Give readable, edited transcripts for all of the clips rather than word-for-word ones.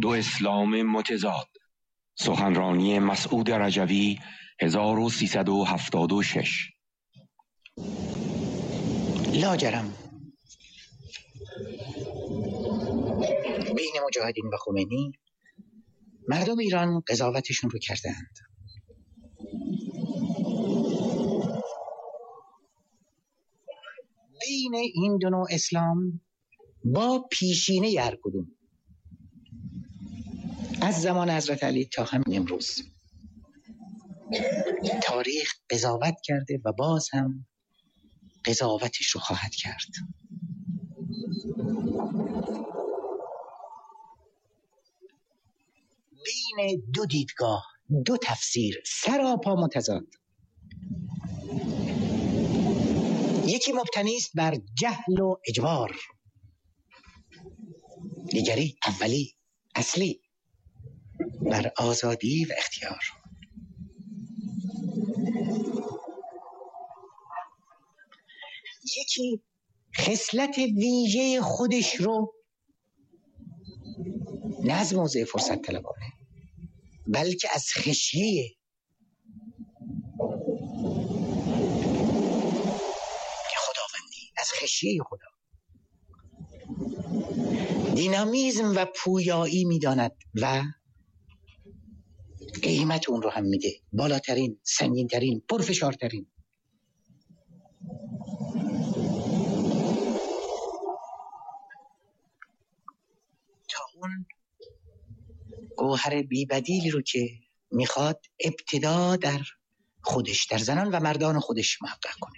دو اسلام متضاد. سخنرانی مسعود رجوی 1376. لاجرم بین مجاهدین و خمینی مردم ایران قضاوتشون رو کردند. بین این دو نوع اسلام با پیشینه هر کدوم از زمان حضرت علی تا همین امروز تاریخ قضاوت کرده و باز هم قضاوتش رو خواهد کرد. بین دو دیدگاه، دو تفسیر سراپا متضاد، یکی مبتنی است بر جهل و اجبار، دیگری اولی اصلی بر آزادی و اختیار. یکی خصلت ویژه خودش رو نه از موضع فرصت طلبانه بلکه از خشیه خداوندی، از خشیه خدا دینامیزم و پویایی می‌داند و قیمت اون رو هم میده، بالاترین، سنگین‌ترین، پرفشارترین. تا اون گوهر بی‌بدیلی رو که میخواد ابتدا در خودش، در زنان و مردان خودش محقق کنه،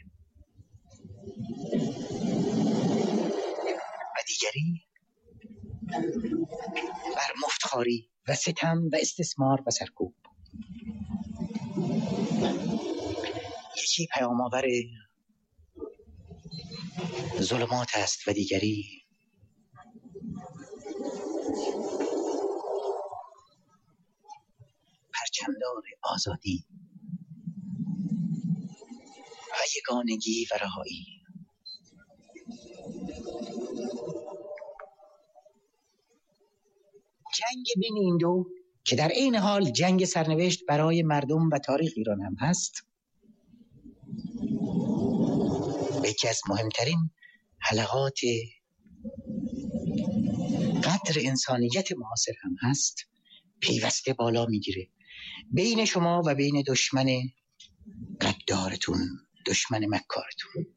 و دیگری بر مفتخاری و ستم و استثمار و سرکوب. یکی پیام‌آور ظلمات است و دیگری پرچمدار آزادی و یگانگی و رهایی. جنگ بین این دو که در عین حال جنگ سرنوشت برای مردم و تاریخ ایران هم هست، یکی از مهمترین حلقات قدر انسانیت معاصر هم هست، پیوسته بالا میگیره بین شما و بین دشمن غدارتون، دشمن مکارتون.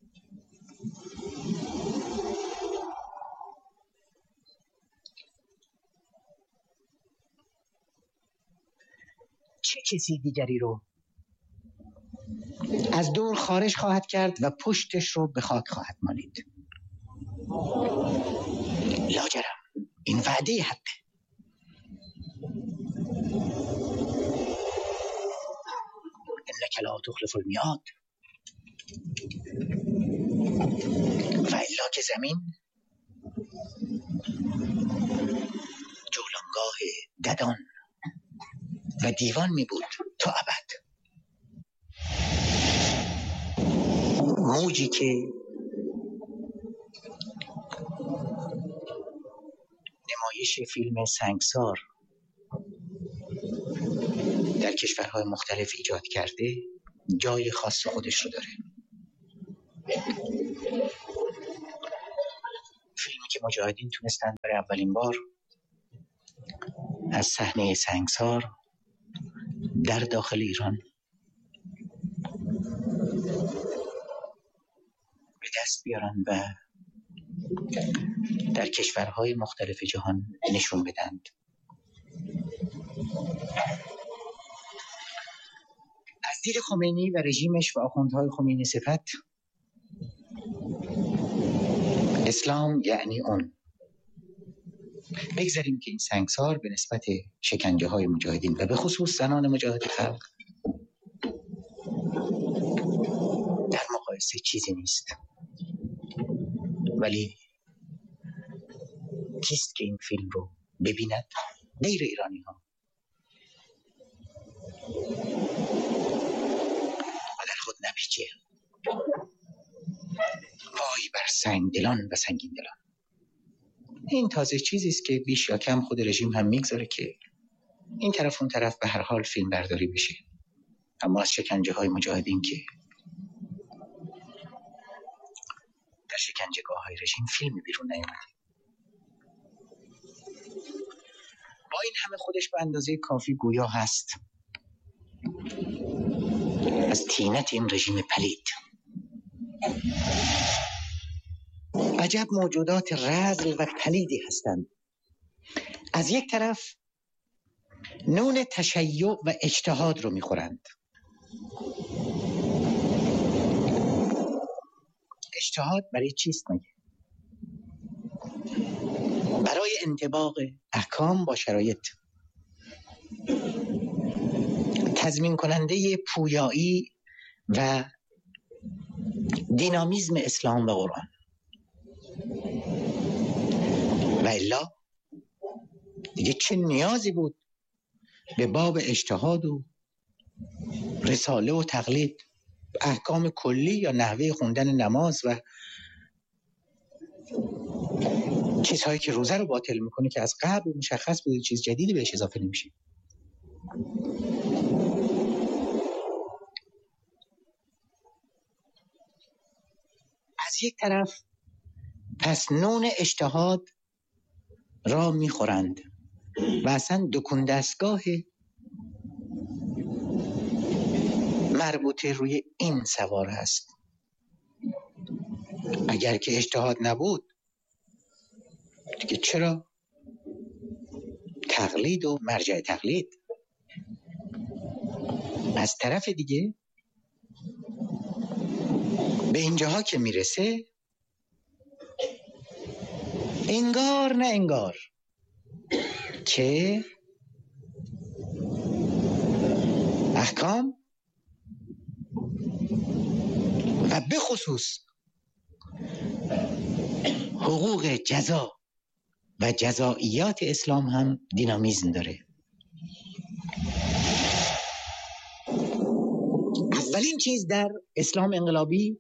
چه کسی دیگری رو از دور خارج خواهد کرد و پشتش رو به خاک خواهد مالید؟ لاجرم این وعده حقه. انک لا تخلف المیعاد، و الا که زمین جولانگاه ددان و دیوان می بود تا ابد. موجی که نمایش فیلم سنگسار در کشورهای مختلف ایجاد کرده جای خاص خودش رو داره. فیلمی که مجاهدین تونستن برای اولین بار از صحنه سنگسار در داخل ایران به دست بیارن و در کشورهای مختلف جهان نشون بدند. از دید خمینی و رژیمش و آخوندهای خمینی صفت، اسلام یعنی اون. بگذاریم که این سنگسار به نسبت شکنجه های مجاهدین و به خصوص زنان مجاهد خلق در مقایسه چیزی نیست، ولی کیست که این فیلم رو ببیند غیر ایرانی ها و در خود نپیچه، پای بر سنگ دلان و سنگین دلان. این تازه چیزی است که بیش یا کم خود رژیم هم میگذاره که این طرف اون طرف به هر حال فیلم برداری بشه. اما از شکنجه های مجاهدین که در شکنجهگاه های رژیم فیلمی بیرون نیامده. با این همه خودش به اندازه کافی گویا هست از طینت این رژیم پلید. عجب موجودات رذل و پلیدی هستند. از یک طرف نون تشیع و اجتهاد رو میخورند. اجتهاد برای چیست مگه؟ برای انطباق احکام با شرایط، تضمین کننده پویایی و دینامیزم اسلام و قرآن. و الا دیگه چه نیازی بود به باب اجتهاد و رساله و تقلید، احکام کلی یا نحوه خوندن نماز و چیزهایی که روزه رو باطل میکنه که از قبل مشخص بود چیز جدیدی بهش اضافه نمیشه. از یک طرف پس نون اجتهاد را میخورند و اصلا دکون دستگاه مربوطه روی این سوار هست. اگر که اجتهاد نبود دیگه چرا تقلید و مرجع تقلید؟ از طرف دیگه به اینجاها که میرسه انگار نه انگار که احکام و به خصوص حقوق جزا و جزائیات اسلام هم دینامیزم داره. اولین چیز در اسلام انقلابی،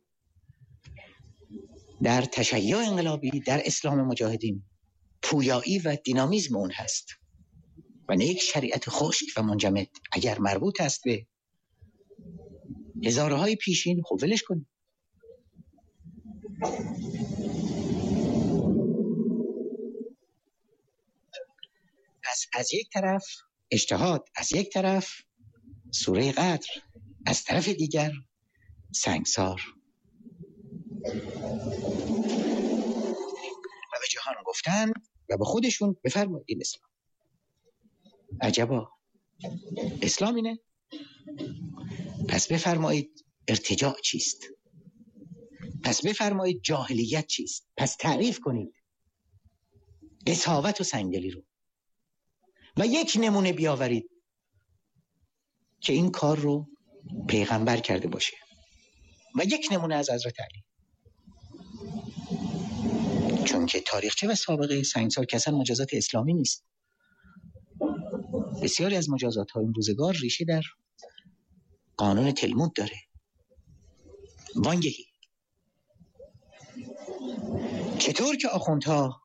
در تشیع انقلابی، در اسلام مجاهدین پویایی و دینامیزم اون هست و نه یک شریعت خشک و منجمد. اگر مربوط است به هزارهای پیشین خب ولش کنید. پس از یک طرف اجتهاد، از یک طرف سوره قدر، از طرف دیگر سنگسار. و به جهان گفتن و به خودشون بفرمایید این اسلام. عجبا، اسلام اینه؟ پس بفرمایید ارتجاع چیست؟ پس بفرمایید جاهلیت چیست؟ پس تعریف کنید قساوت و سنگدلی رو و یک نمونه بیاورید که این کار رو پیغمبر کرده باشه و یک نمونه از حضرت علی. چون که تاریخچه و سابقه سنگسار که اصلا مجازات اسلامی نیست. بسیاری از مجازات ها این روزگار ریشه در قانون تلمود داره. وانگهی چطور که آخوندها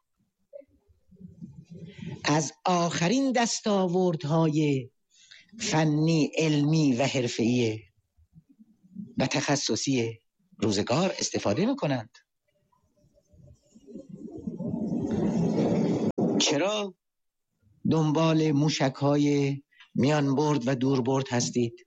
از آخرین دستاوردهای فنی، علمی و حرفه‌ای و تخصصی روزگار استفاده میکنند. چرا دنبال موشک‌های میان برد و دور برد هستید؟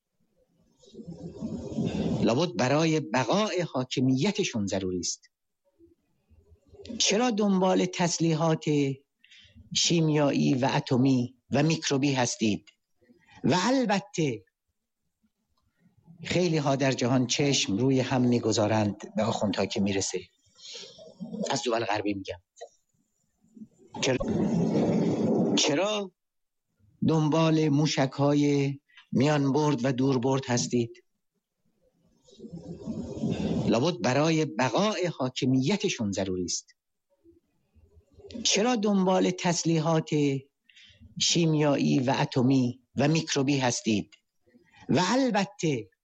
لابد برای بقای حاکمیتشون ضروری است. چرا دنبال تسلیحات شیمیایی و اتمی و میکروبی هستید؟ و البته خیلی ها در جهان چشم روی هم میگذارند به آخوندها که میرسه. از دول غربی میگم. چرا دنبال موشک‌های میان برد و دور برد هستید؟ لابد برای بقای حاکمیتشون ضروری است. چرا دنبال تسلیحات شیمیایی و اتمی و میکروبی هستید؟ و البته